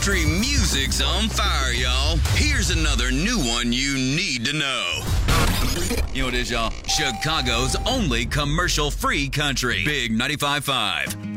Country music's on fire, y'all. Here's another new one you need to know. You know what it is, y'all? Chicago's only commercial-free country. Big 95.5.